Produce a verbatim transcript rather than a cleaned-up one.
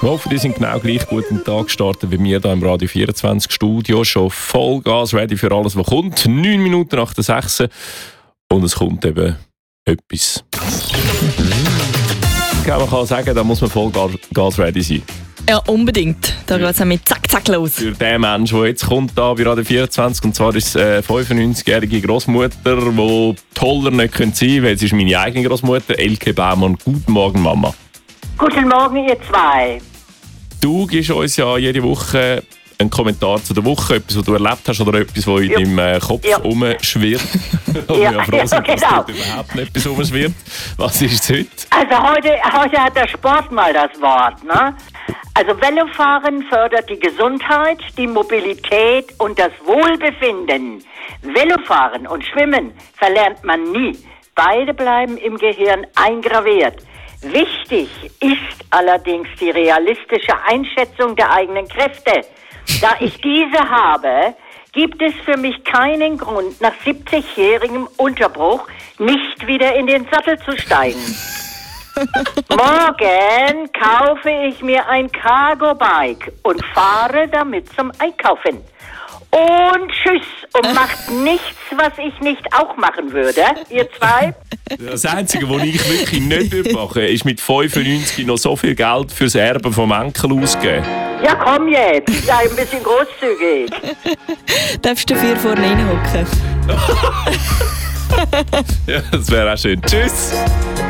Wir hoffen, die sind genau gleich gut in den Tag gestartet wie wir hier im Radio vierundzwanzig Studio. Schon Vollgas ready für alles, was kommt. Neun Minuten nach der sechs. Und es kommt eben etwas. Man kann sagen, da muss man Vollgas ready sein. Ja, unbedingt. Da geht es mit zack, zack los. Für den Menschen, der jetzt kommt, da bei Radio vierundzwanzig, und zwar ist es eine fünfundneunzigjährige Großmutter, die toller nicht sein könnte, weil sie ist meine eigene Großmutter, Elke Baumann. Guten Morgen, Mama. Guten Morgen, ihr zwei. Du gibst uns ja jede Woche einen Kommentar zu der Woche, etwas, was du erlebt hast oder etwas, was in ja. deinem Kopf ja. rumschwirrt. Und ja, wir froh sind, dass ja, genau. dort überhaupt nicht etwas rumschwirrt. Was ist es heute? Also heute, heute hat der Sport mal das Wort, ne? Also Velofahren fördert die Gesundheit, die Mobilität und das Wohlbefinden. Velofahren und Schwimmen verlernt man nie. Beide bleiben im Gehirn eingraviert. Wichtig ist allerdings die realistische Einschätzung der eigenen Kräfte. Da ich diese habe, gibt es für mich keinen Grund, nach siebzigjährigem Unterbruch nicht wieder in den Sattel zu steigen. Morgen kaufe ich mir ein Cargo-Bike und fahre damit zum Einkaufen. Und tschüss und macht nichts, was ich nicht auch machen würde, ihr zwei. Das Einzige, was ich wirklich nicht mache, ist mit fünfundneunzig noch so viel Geld fürs Erbe vom Enkel ausgeben. Ja, komm jetzt, sei ein bisschen großzügig. Darfst du vier vorne reinhocken? Ja, das wäre auch schön. Tschüss.